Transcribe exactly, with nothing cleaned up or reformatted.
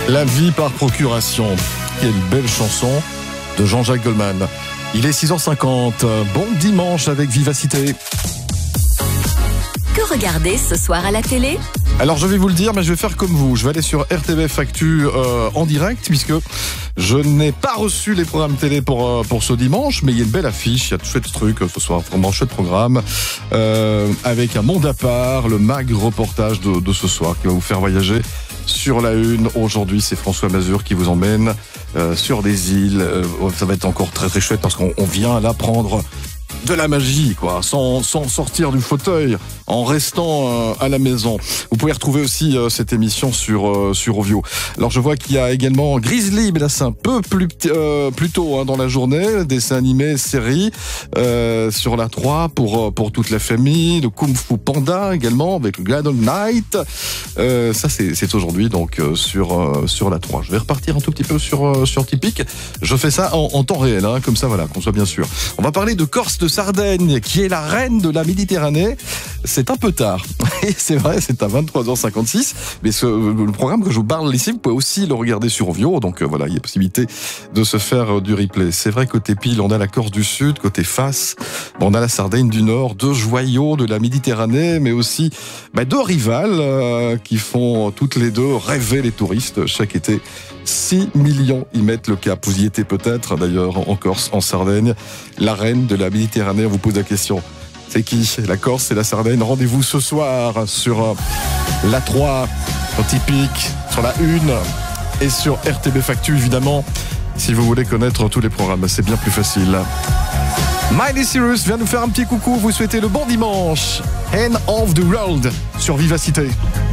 La vie par procuration. Quelle belle chanson de Jean-Jacques Goldman. Il est six heures cinquante. Bon dimanche avec Vivacité. Que regarder ce soir à la télé ? Alors je vais vous le dire, mais je vais faire comme vous. Je vais aller sur R T B F Actu euh, en direct, puisque je n'ai pas reçu les programmes télé pour euh, pour ce dimanche, mais il y a une belle affiche, il y a de chouettes trucs ce soir, vraiment chouette programme, euh, avec un monde à part, le mag reportage de, de ce soir qui va vous faire voyager sur la une. Aujourd'hui, c'est François Mazur qui vous emmène euh, sur des îles. Euh, ça va être encore très très chouette parce qu'on on vient là prendre de la magie, quoi, sans, sans sortir du fauteuil, en restant euh, à la maison. Vous pouvez retrouver aussi euh, cette émission sur euh, sur Ovio. Alors je vois qu'il y a également Grizzly, mais là c'est un peu plus euh, plus tôt hein, dans la journée, dessin animé, série euh, sur la trois pour euh, pour toute la famille, le Kung Fu Panda également avec le Glad Night. Euh, ça c'est c'est aujourd'hui donc euh, sur euh, sur la trois. Je vais repartir un tout petit peu sur euh, sur Typique. Je fais ça en, en temps réel, hein, comme ça voilà, qu'on soit bien sûr. On va parler de Corse de Sardaigne, qui est la reine de la Méditerranée. C'est un peu tard. Et c'est vrai, c'est à vingt-trois heures cinquante-six. Mais ce, le programme que je vous parle ici, vous pouvez aussi le regarder sur Ovio. Donc euh, voilà, il y a possibilité de se faire euh, du replay. C'est vrai, côté pile, on a la Corse du Sud, côté face, on a la Sardaigne du Nord, deux joyaux de la Méditerranée, mais aussi bah, deux rivales euh, qui font toutes les deux rêver les touristes chaque été. six millions y mettent le cap. Vous y étiez peut-être, d'ailleurs, en Corse, en Sardaigne. La reine de la Méditerranée, on vous pose la question. C'est qui ? La Corse et la Sardaigne. Rendez-vous ce soir sur la trois, sur Typique, sur la une et sur R T B Actu, évidemment. Si vous voulez connaître tous les programmes, c'est bien plus facile. Miley Cyrus vient nous faire un petit coucou. Vous souhaitez le bon dimanche. End of the World sur Vivacité.